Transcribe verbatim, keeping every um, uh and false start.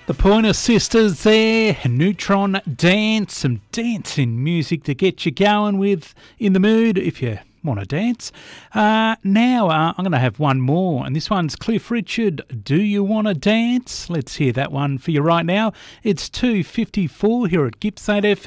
The Pointer Sisters there, Neutron Dance, some dancing music to get you going with in the mood if you want to dance. Uh, now uh, I'm going to have one more, and this one's Cliff Richard, Do You Want to Dance? Let's hear that one for you right now. It's two fifty-four here at Gippsland F M.